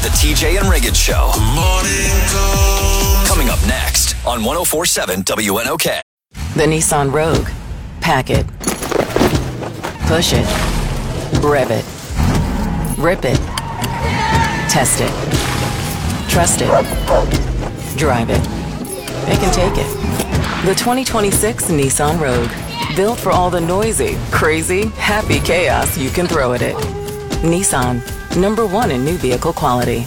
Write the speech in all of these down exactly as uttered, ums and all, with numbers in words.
The T J and Riggins Show. Morning Call. Coming up next on one oh four point seven W N O K. The Nissan Rogue. Pack it. Push it. Rev it. Rip it. Test it. Trust it. Drive it. It can take it. The twenty twenty-six Nissan Rogue. Built for all the noisy, crazy, happy chaos you can throw at it. Nissan. Number one in new vehicle quality.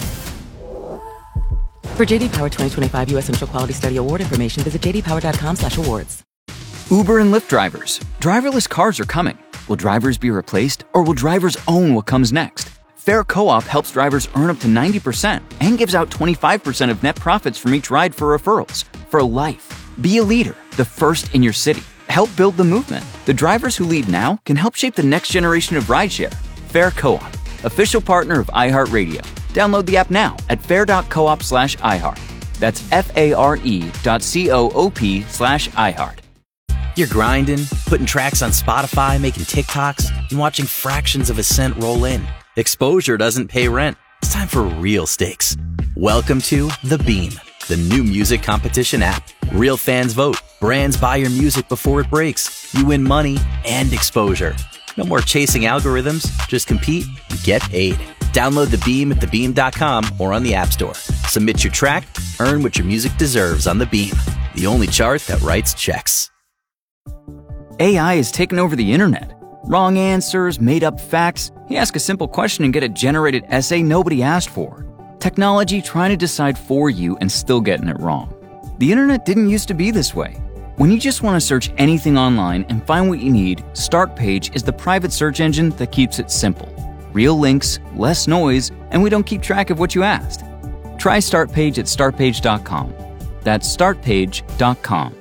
For J D Power twenty twenty-five U S Initial Quality Study Award information, visit j d power dot com slash awards. Uber and Lyft drivers. Driverless cars are coming. Will drivers be replaced, or will drivers own what comes next? Fair Co-op helps drivers earn up to ninety percent and gives out twenty-five percent of net profits from each ride for referrals. For life. Be a leader, the first in your city. Help build the movement. The drivers who lead now can help shape the next generation of rideshare. Fair Co-op, official partner of iHeartRadio. Download the app now at fair.coop slash iHeart. That's F-A-R-E dot C-O-O-P slash iHeart. You're grinding, putting tracks on Spotify, making TikToks, and watching fractions of a cent roll in. Exposure doesn't pay rent. It's time for real stakes. Welcome to The Beam, the new music competition app. Real fans vote. Brands buy your music before it breaks. You win money and exposure. No more chasing algorithms. Just compete and get paid. Download The Beam at the beam dot com or on the App Store. Submit your track. Earn what your music deserves on The Beam, the only chart that writes checks. A I has taken over the internet. Wrong answers, made-up facts. You ask a simple question and get a generated essay nobody asked for. Technology trying to decide for you and still getting it wrong. The internet didn't used to be this way. When you just want to search anything online and find what you need, Startpage is the private search engine that keeps it simple. Real links, less noise, and we don't keep track of what you asked. Try Startpage at start page dot com. That's start page dot com.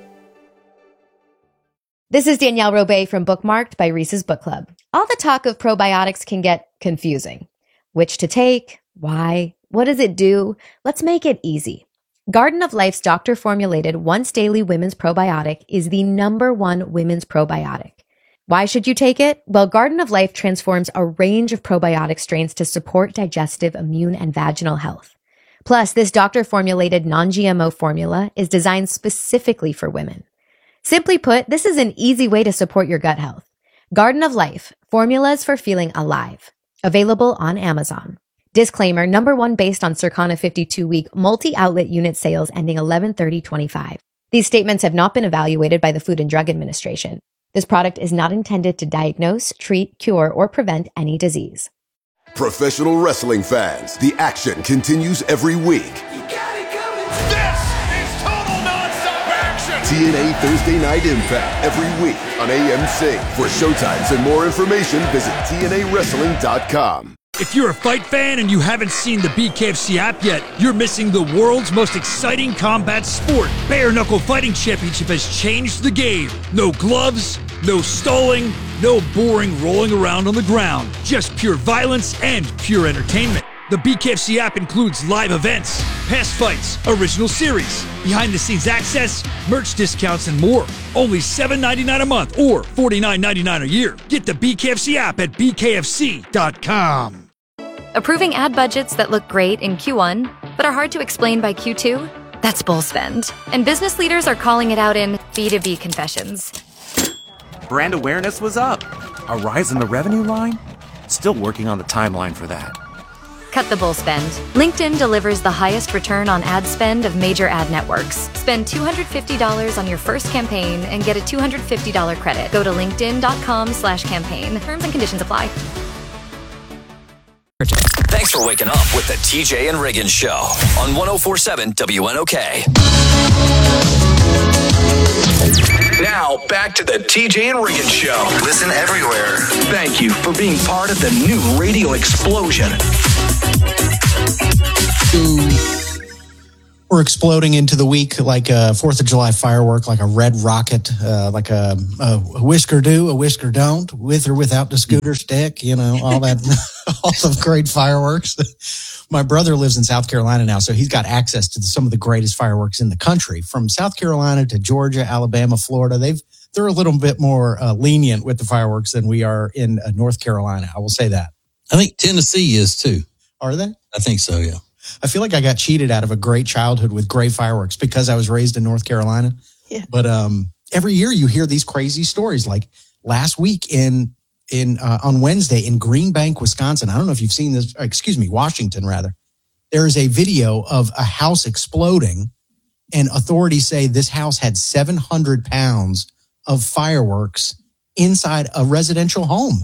This is Danielle Robay from Bookmarked by Reese's Book Club. All the talk of probiotics can get confusing. Which to take? Why? What does it do? Let's make it easy. Garden of Life's doctor-formulated once-daily women's probiotic is the number one women's probiotic. Why should you take it? Well, Garden of Life transforms a range of probiotic strains to support digestive, immune, and vaginal health. Plus, this doctor-formulated non-G M O formula is designed specifically for women. Simply put, this is an easy way to support your gut health. Garden of Life, formulas for feeling alive. Available on Amazon. Disclaimer, number one based on Circana fifty-two week multi-outlet unit sales ending eleven thirty twenty-five. These statements have not been evaluated by the Food and Drug Administration. This product is not intended to diagnose, treat, cure, or prevent any disease. Professional wrestling fans, the action continues every week. You got it coming. This is total nonstop action. T N A Thursday Night Impact every week on A M C. For showtimes and more information, visit T N A wrestling dot com. If you're a fight fan and you haven't seen the B K F C app yet, you're missing the world's most exciting combat sport. Bare Knuckle Fighting Championship has changed the game. No gloves, no stalling, no boring rolling around on the ground. Just pure violence and pure entertainment. The B K F C app includes live events, past fights, original series, behind-the-scenes access, merch discounts, and more. Only seven dollars and ninety-nine cents a month or forty-nine dollars and ninety-nine cents a year. Get the B K F C app at b k f c dot com. Approving ad budgets that look great in Q one, but are hard to explain by Q two? That's bull spend. And business leaders are calling it out in B two B confessions. Brand awareness was up. A rise in the revenue line? Still working on the timeline for that. Cut the bull spend. LinkedIn delivers the highest return on ad spend of major ad networks. Spend two hundred fifty dollars on your first campaign and get a two hundred fifty dollars credit. Go to linkedin.com slash campaign. Terms and conditions apply. Thanks for waking up with the T J and Riggins Show on one oh four point seven W N O K. Now, back to the T J and Riggins Show. Listen everywhere. Thank you for being part of the new radio explosion. We're exploding into the week like a fourth of July firework, like a red rocket, uh, like a, a whisker do, a whisker don't, with or without the scooter stick, you know, all that, all the great fireworks. My brother lives in South Carolina now, so he's got access to the, some of the greatest fireworks in the country. From South Carolina to Georgia, Alabama, Florida, they've they're a little bit more uh, lenient with the fireworks than we are in uh, North Carolina. I will say that. I think Tennessee is too. Are they? I think so, yeah. I feel like I got cheated out of a great childhood with great fireworks because I was raised in North Carolina. Yeah. But um, every year you hear these crazy stories. Like last week in in uh, on Wednesday in Green Bank, Wisconsin. I don't know if you've seen this. Excuse me, Washington rather. There is a video of a house exploding, and authorities say this house had seven hundred pounds of fireworks inside a residential home.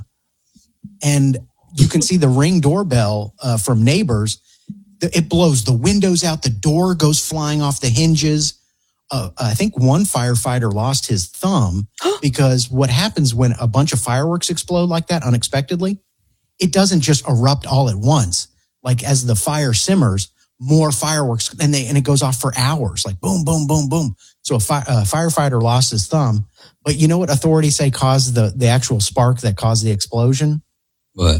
And you can see the Ring doorbell uh, from neighbors. It blows the windows out. The door goes flying off the hinges. Uh, I think one firefighter lost his thumb because what happens when a bunch of fireworks explode like that unexpectedly, it doesn't just erupt all at once. Like as the fire simmers, more fireworks, and they and it goes off for hours, like boom, boom, boom, boom. So a, fi- a firefighter lost his thumb. But you know what authorities say caused the, the actual spark that caused the explosion? What?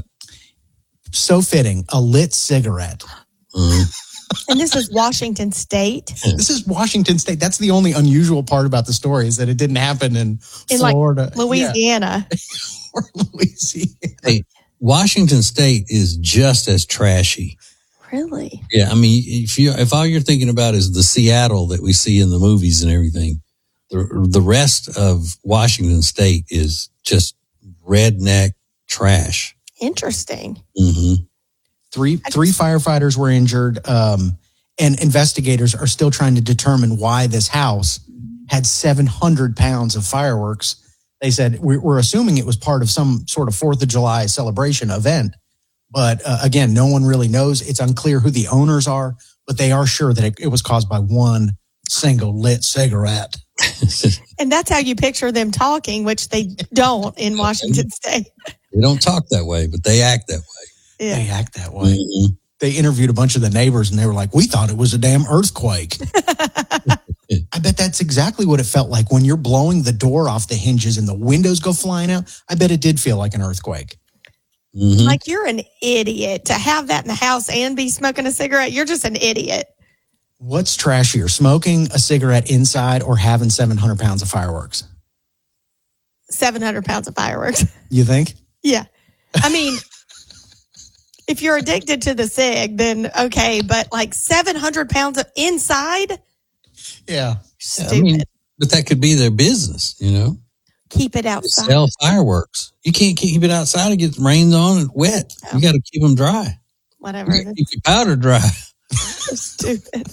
So fitting, a lit cigarette. Mm. And this is Washington State. This is Washington State. That's the only unusual part about the story is that it didn't happen in, in Florida. Like Louisiana. Yeah. Or Louisiana. Hey, Washington State is just as trashy. Really? Yeah, I mean, if you if all you're thinking about is the Seattle that we see in the movies and everything, the the rest of Washington State is just redneck trash. Interesting. Mm-hmm. Three three firefighters were injured, um, and investigators are still trying to determine why this house had seven hundred pounds of fireworks. They said we're assuming it was part of some sort of Fourth of July celebration event. But uh, again, no one really knows. It's unclear who the owners are, but they are sure that it, it was caused by one single lit cigarette. And that's how you picture them talking, which they don't in Washington State. They don't talk that way, but they act that way. Yeah. They act that way. Mm-hmm. They interviewed a bunch of the neighbors and they were like, we thought it was a damn earthquake. I bet that's exactly what it felt like when you're blowing the door off the hinges and the windows go flying out. I bet it did feel like an earthquake. Mm-hmm. Like you're an idiot to have that in the house and be smoking a cigarette. You're just an idiot. What's trashier, smoking a cigarette inside or having seven hundred pounds of fireworks? seven hundred pounds of fireworks. You think? Yeah. I mean, if you're addicted to the cig, then okay. But like seven hundred pounds of inside? Yeah. Stupid. I mean, but that could be their business, you know? Keep it They outside. sell fireworks. You can't keep it outside. It gets rained on and wet. Oh. You got to keep them dry. Whatever. You gotta keep your powder dry. So stupid.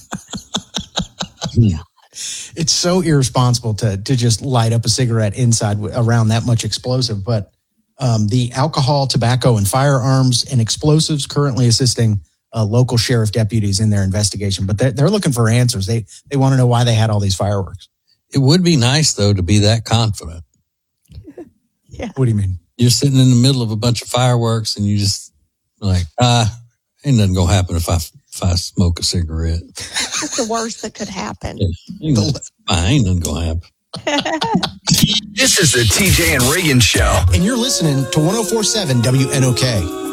It's so irresponsible to to just light up a cigarette inside w- around that much explosive. But um, the alcohol, tobacco, and firearms and explosives currently assisting uh, local sheriff deputies in their investigation. But they're, they're looking for answers. They they want to know why they had all these fireworks. It would be nice, though, to be that confident. Yeah. What do you mean? You're sitting in the middle of a bunch of fireworks and you just like, ah, ain't nothing going to happen if I, if I smoke a cigarette. That's the worst that could happen. Ain't nothing, ain't nothing going to happen. This is the T J and Reagan Show. And you're listening to one oh four point seven W N O K.